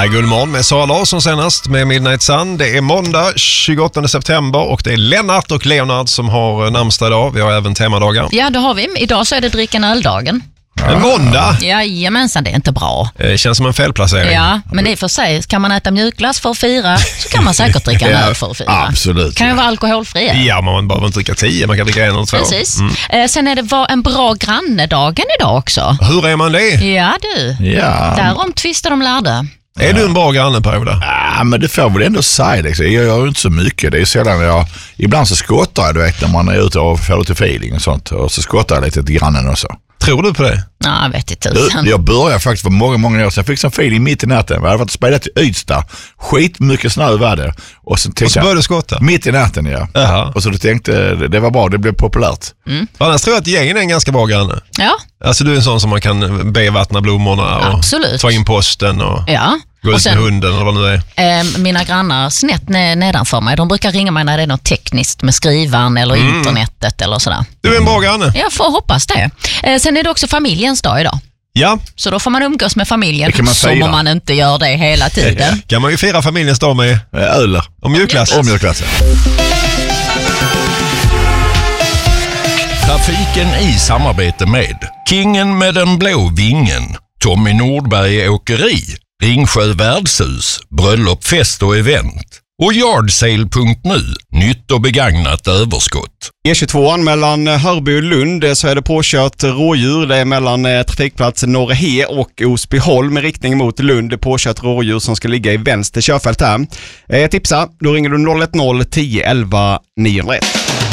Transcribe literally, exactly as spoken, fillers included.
Ja, god morgon med Sara Larsson senast med Midnight Sun. Det är måndag tjugoåttonde september och det är Lennart och Leonard som har namnsdag idag. Vi har även temadagar. Ja, det har vi. Idag så är det dricka öldagen. En måndag? Jajamensan, det är inte bra. Det känns som en felplacering. Ja, men det är för sig. Kan man äta mjukglass för att fira så kan man säkert dricka en öl för att fira. Absolut. Kan ju vara alkoholfri. Ja, man behöver inte dricka tio, man kan dricka en eller två. Precis. Mm. Eh, sen är det var en bra grannedagen idag också. Hur är man det? Ja, du. Ja. Därom tvistar de lärde. Är ja. du en bra granne, Per-Ola? Ja, men det får väl ändå säga liksom. Jag gör ju inte så mycket. Det är sällan jag... Ibland så skottar jag, du vet, när man är ute och får lite feeling och sånt. Och så skottar jag lite till grannen också. Tror du på det? Ja, jag vet inte tusen. Jag började faktiskt för många, många år sedan. Jag fick sån feeling mitt i natten. Jag hade varit och spelat till Ystad. Skitmycket snö var det. Och så, och så började du skotta? Mitt i natten, ja. Jaha. Och så du tänkte, det var bra, det blev populärt. Mm. Annars tror jag att gängen är en ganska bra granne. Ja. Alltså du är en sån som man kan be vattna blommorna och absolut. Ta in posten och... Ja. Gå ut med hunden eller vad det nu är. Eh, mina grannar snett nedanför mig, de brukar ringa mig när det är något tekniskt med skrivaren eller mm. internetet eller sådär. Du är en bra granne. Jag får hoppas det. Eh, sen är det också familjens dag idag. Ja. Så då får man umgås med familjen man som om man inte gör det hela tiden. Kan man ju fira familjens dag med öl och mjukglass. Och mjukglass. Trafiken i samarbete med Kingen med den blå vingen, Tommy Nordberg Åkeri, Ringsjö Värdshus, bröllop, fest och event och yardsale punkt nu, nytt och begagnat överskott. E tjugotvå mellan Hörby och Lund så är det påkört rådjur. Det är mellan trafikplats Norrehe och Osbyholm med riktning mot Lund. Påkört rådjur som ska ligga i vänster körfält här. Jag tipsar, då ringer du noll ett noll tio elva niohundraett.